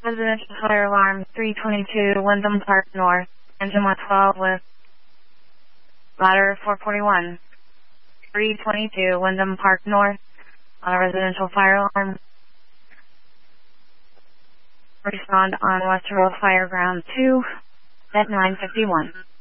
Residential fire alarm 322 Wyndham Park North, engine 112 with ladder 441. 322 Wyndham Park North on a residential fire alarm. Respond on West Road Fire Ground 2 at 9:51.